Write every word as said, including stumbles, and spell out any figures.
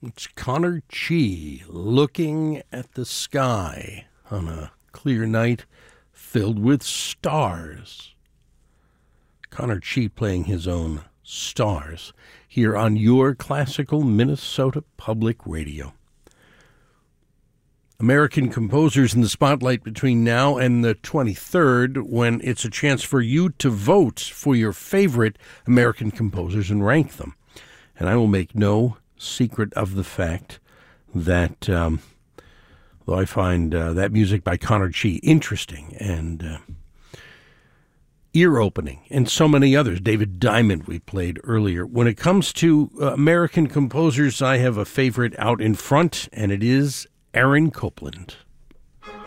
It's Connor Chee, Looking at the Sky on a clear night filled with stars. Connor Chee playing his own stars here on your classical Minnesota Public Radio. American composers in the spotlight between now and the twenty-third, when it's a chance for you to vote for your favorite American composers and rank them. And I will make no secret of the fact that, um, though I find uh, that music by Connor Chee interesting and uh, ear-opening, and so many others, David Diamond we played earlier, when it comes to uh, American composers, I have a favorite out in front, and it is Aaron Copland.